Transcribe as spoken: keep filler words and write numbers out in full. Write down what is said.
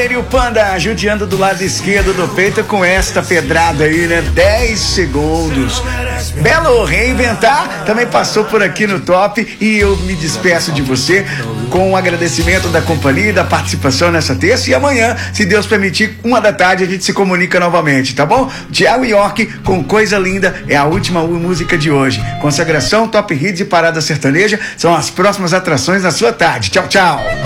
Ele e o Panda judiando do lado esquerdo do peito com esta pedrada aí, né? dez segundos. Belo Reinventar também passou por aqui no Top e eu me despeço de você com o um agradecimento da companhia e da participação nessa terça, e amanhã, se Deus permitir, uma da tarde a gente se comunica novamente, tá bom? Thiago York com Coisa Linda é a última música de hoje. Consagração, Top Hits e Parada Sertaneja são as próximas atrações na sua tarde. Tchau, tchau.